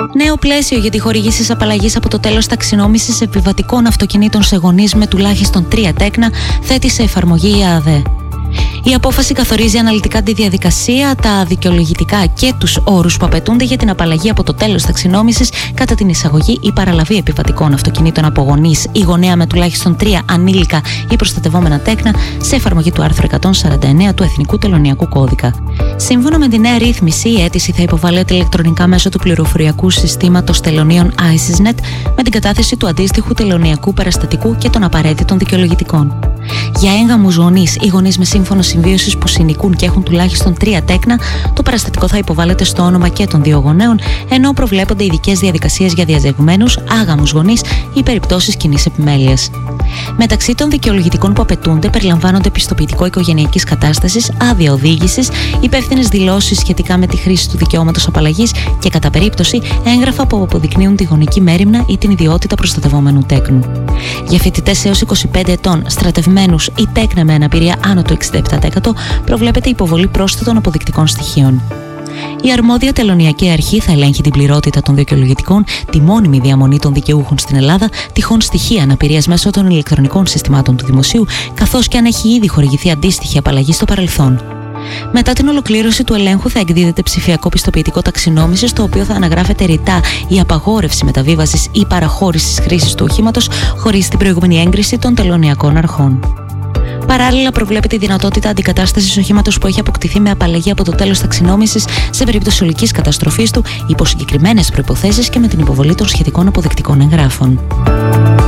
Νέο πλαίσιο για τη χορήγηση απαλλαγής από το τέλος ταξινόμησης επιβατικών αυτοκινήτων σε γονείς με τουλάχιστον 3 τέκνα θέτει σε εφαρμογή η ΑΔΕ. Η απόφαση καθορίζει αναλυτικά τη διαδικασία, τα δικαιολογητικά και τους όρους που απαιτούνται για την απαλλαγή από το τέλος ταξινόμησης κατά την εισαγωγή ή παραλαβή επιβατικών αυτοκινήτων από γονείς ή γονέα με τουλάχιστον 3 ανήλικα ή προστατευόμενα τέκνα σε εφαρμογή του άρθρου 149 του Εθνικού Τελωνειακού Κώδικα. Σύμφωνα με τη νέα ρύθμιση, η αίτηση θα υποβάλλεται ηλεκτρονικά μέσω του πληροφοριακού συστήματος τελωνίων ISISnet με την κατάθεση του αντίστοιχου τελωνειακού περαστατικού και των απαραίτητων δικαιολογητικών. Για έγγαμους γονείς ή γονείς με σύμφωνο συμβίωσης που συνοικούν και έχουν τουλάχιστον 3 τέκνα, το περαστατικό θα υποβάλλεται στο όνομα και των 2 γονέων, ενώ προβλέπονται ειδικές διαδικασίες για διαζευγμένους, άγαμους γονείς ή περιπτώσεις κοινής επιμέλειας. Μεταξύ των δικαιολογητικών που απαιτούνται περιλαμβάνονται πιστοποιητικό οικογενειακής κατάστασης, άδεια οδήγησης, υπεύθυνες δηλώσεις σχετικά με τη χρήση του δικαιώματος απαλλαγής και κατά περίπτωση έγγραφα που αποδεικνύουν τη γονική μέριμνα ή την ιδιότητα προστατευόμενου τέκνου. Για φοιτητές έως 25 ετών, στρατευμένους ή τέκνα με αναπηρία άνω του 67% προβλέπεται υποβολή πρόσθετων αποδεικτικών στοιχείων. Η αρμόδια τελωνειακή αρχή θα ελέγχει την πληρότητα των δικαιολογητικών, τη μόνιμη διαμονή των δικαιούχων στην Ελλάδα, τυχόν στοιχεία αναπηρίας μέσω των ηλεκτρονικών συστημάτων του Δημοσίου, καθώς και αν έχει ήδη χορηγηθεί αντίστοιχη απαλλαγή στο παρελθόν. Μετά την ολοκλήρωση του ελέγχου θα εκδίδεται ψηφιακό πιστοποιητικό ταξινόμησης, στο οποίο θα αναγράφεται ρητά η απαγόρευση μεταβίβασης ή παραχώρησης χρήσης του οχήματος χωρίς την προηγούμενη έγκριση των τελωνειακών αρχών. Παράλληλα, προβλέπεται η δυνατότητα αντικατάστασης οχήματος που έχει αποκτηθεί με απαλλαγή από το τέλος ταξινόμησης σε περίπτωση ολικής καταστροφής του υπό συγκεκριμένες προϋποθέσεις και με την υποβολή των σχετικών αποδεικτικών εγγράφων.